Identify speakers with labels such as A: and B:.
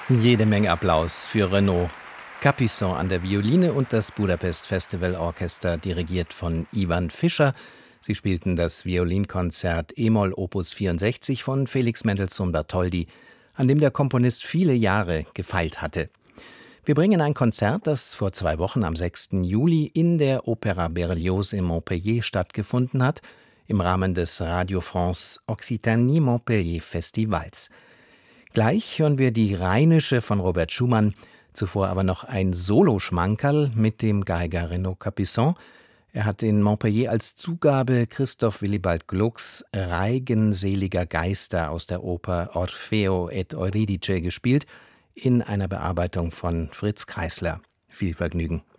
A: Jede Menge Applaus für Renaud Capuçon an der Violine und das Budapest Festival Orchester, dirigiert von Ivan Fischer. Sie spielten das Violinkonzert e-Moll Opus 64 von Felix Mendelssohn Bartholdy, an dem der Komponist viele Jahre gefeilt hatte. Wir bringen ein Konzert, das vor 2 Wochen am 6. Juli in der Opéra Berlioz in Montpellier stattgefunden hat, im Rahmen des Radio France Occitanie Montpellier Festivals. Gleich hören wir die Rheinische von Robert Schumann, zuvor aber noch ein Soloschmankerl mit dem Geiger Renaud Capuçon. Er hat in Montpellier als Zugabe Christoph Willibald Glucks Reigen seliger Geister aus der Oper Orfeo et Euridice gespielt, in einer Bearbeitung von Fritz Kreisler. Viel Vergnügen.